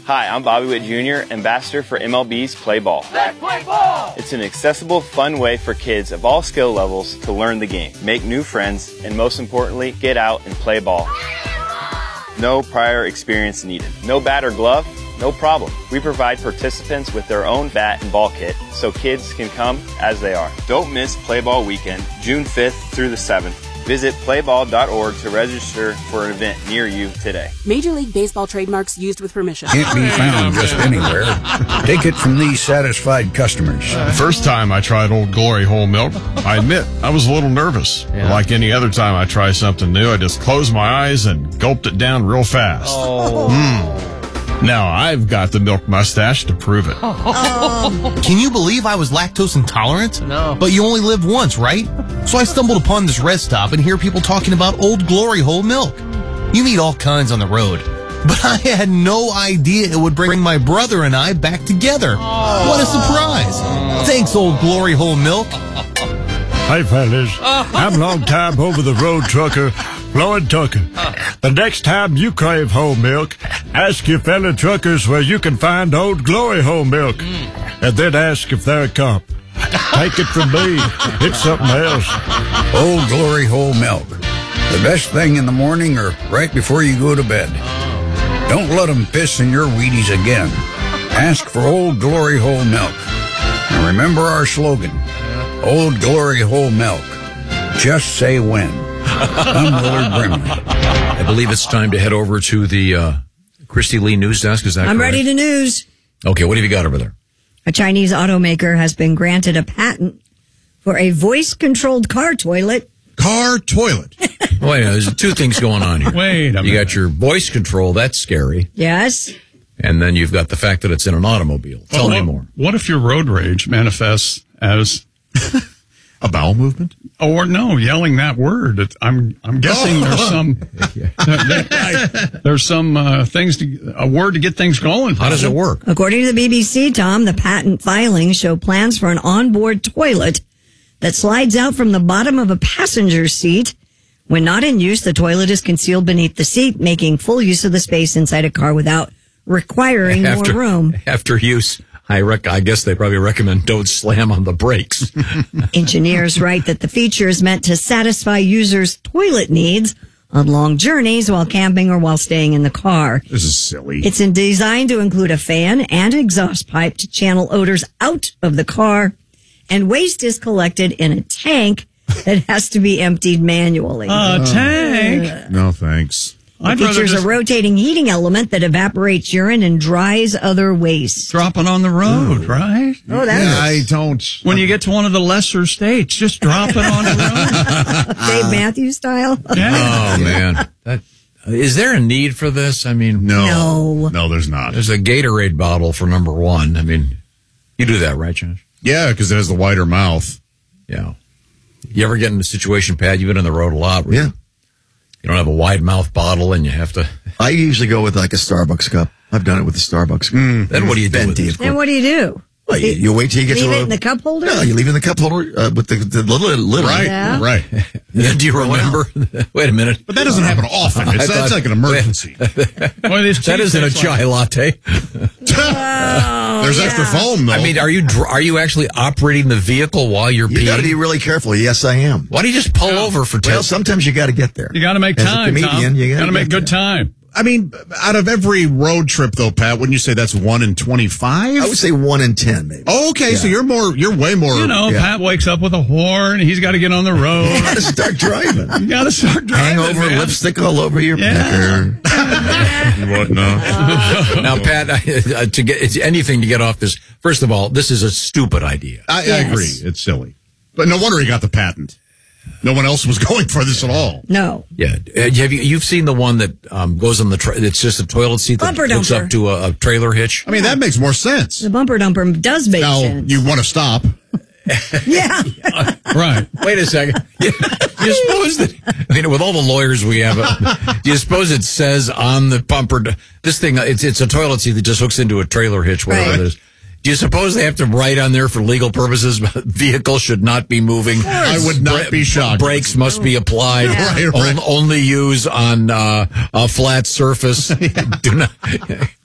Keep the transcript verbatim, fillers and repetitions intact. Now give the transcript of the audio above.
Hi, I'm Bobby Witt Junior, ambassador for M L B's Play Ball. Let's play ball! It's an accessible, fun way for kids of all skill levels to learn the game, make new friends, and most importantly, get out and play ball. No prior experience needed. No bat or glove? No problem. We provide participants with their own bat and ball kit so kids can come as they are. Don't miss Play Ball Weekend, June fifth through the seventh. Visit play ball dot org to register for an event near you today. Major League Baseball trademarks used with permission. Can't be found just anywhere. Take it from these satisfied customers. The first time I tried Old Glory whole milk, I admit I was a little nervous. Yeah. Like any other time I try something new, I just closed my eyes and gulped it down real fast. Oh. Mm. Now I've got the milk mustache to prove it. Oh. Can you believe I was lactose intolerant? No. But you only live once, right? So I stumbled upon this rest stop and hear people talking about Old Glory whole milk. You meet all kinds on the road. But I had no idea it would bring my brother and I back together. Oh. What a surprise. Thanks, Old Glory whole milk. Hey, fellas. I'm long-time over-the-road trucker, Floyd Tucker. The next time you crave whole milk, ask your fellow truckers where you can find Old Glory whole milk. And then ask if they're a cop. Take it from me. It's something else. Old Glory whole milk. The best thing in the morning or right before you go to bed. Don't let them piss in your Wheaties again. Ask for Old Glory whole milk. And remember our slogan, Old Glory whole milk. Just say when. I'm Willard Brimley. I believe it's time to head over to the uh, Christy Lee news desk. Is that I'm correct? ready to news. Okay, what have you got over there? A Chinese automaker has been granted a patent for a voice-controlled car toilet. Car toilet. Wait, there's two things going on here. Wait a minute. You got your voice control. That's scary. Yes. And then you've got the fact that it's in an automobile. Tell well, me more. What if your road rage manifests as a bowel movement? Or no, yelling that word. It, I'm I'm guessing oh. there's some there, there's some uh, things to a word to get things going. How does it work? According to the B B C, Tom, the patent filings show plans for an onboard toilet that slides out from the bottom of a passenger seat. When not in use, the toilet is concealed beneath the seat, making full use of the space inside a car without requiring after, more room. After use, I rec- I guess they probably recommend don't slam on the brakes. Engineers write that the feature is meant to satisfy users' toilet needs on long journeys while camping or while staying in the car. This is silly. It's in designed to include a fan and exhaust pipe to channel odors out of the car, and waste is collected in a tank that has to be emptied manually. A uh, tank? Uh, no, thanks. It I'd features a rotating heating element that evaporates urine and dries other waste. Drop it on the road, oh. right? Oh, that's... Yeah, I don't... When you get to one of the lesser states, just drop it on the road. Dave Matthews style? Yeah. Oh, man. That, is there a need for this? I mean... No. No, no there's not. There's a Gatorade bottle for number one. I mean, you do that, right, Josh? Yeah, because it has the wider mouth. Yeah. You ever get in a situation, Pat, you've been on the road a lot. Yeah. You don't have a wide mouth bottle and you have to... I usually go with like a Starbucks cup. I've done it with the Starbucks cup. Mm. Then what do you do with Venti, it? Then what do you do? Well, you, you wait till you get leave to it a, in the cup holder? No, you leave it in the cup holder uh, with the, the little lid. Right, yeah. right. Yeah, do you remember? Wait a minute. But that doesn't happen often. It's, that's like an emergency. Well, that isn't a chai latte. Oh, There's yeah. extra foam, though. I mean, are you are you actually operating the vehicle while you're You peeing? got to be really careful. Yes, I am. Why do you just pull yeah. over for ten? Well, sometimes you got to get there. You got to make As time, a comedian, Tom. You got got to make good there. time. I mean, out of every road trip, though, Pat, wouldn't you say that's one in twenty-five? I would say one in ten, maybe. Oh, okay. Yeah. So you're more, you're way more. You know, yeah. Pat wakes up with a horn. He's got to get on the road. You got to start driving. You got to start driving. Hangover, man. lipstick all over your Yeah. pecker. Whatnot. Now, Pat, uh, to get it's anything to get off this. First of all, this is a stupid idea. I, I Yes. agree. It's silly. But no wonder he got the patent. No one else was going for this at all. No. Yeah, uh, have you you've seen the one that um, goes on the? Tra- it's just a toilet seat that Bumper hooks dumper. up to a, a trailer hitch. I mean, that makes more sense. The bumper dumper does make Now, sense. you want to stop. Yeah. Right. Wait a second. You, you suppose that? I mean, with all the lawyers we have, uh, do you suppose it says on the bumper? This thing, it's it's a toilet seat that just hooks into a trailer hitch, whatever Right. it is. Do you suppose they have to write on there for legal purposes? Vehicle should not be moving. I would not Bra- be shocked. Brakes must be applied. Yeah. Right, right. On- only use on uh, a flat surface. Do not.